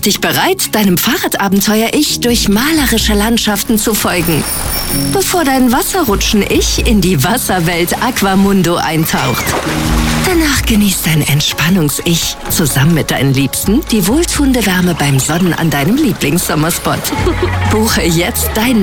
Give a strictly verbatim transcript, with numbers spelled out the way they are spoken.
dich bereit, deinem Fahrradabenteuer-Ich durch malerische Landschaften zu folgen, bevor dein Wasserrutschen-Ich in die Wasserwelt Aquamundo eintaucht. Danach genießt dein Entspannungs-Ich zusammen mit deinen Liebsten die wohltuende Wärme beim Sonnen an deinem Lieblingssommerspot. Buche jetzt dein